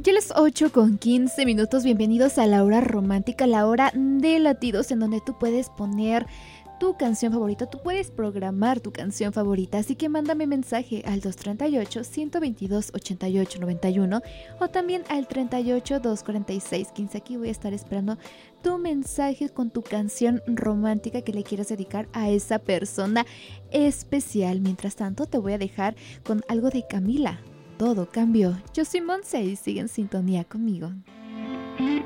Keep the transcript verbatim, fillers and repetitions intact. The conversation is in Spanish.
Ya las ocho con quince minutos, bienvenidos a la hora romántica, la hora de latidos en donde tú puedes poner tu canción favorita, tú puedes programar tu canción favorita, así que mándame mensaje al dos tres ocho, uno dos dos, ocho ocho nueve uno o también al treinta y ocho, doscientos cuarenta y seis, quince. Aquí voy a estar esperando tu mensaje con tu canción romántica que le quieras dedicar a esa persona especial. Mientras tanto, te voy a dejar con algo de Camila. Todo cambió. Yo soy Monse y sigue en sintonía conmigo.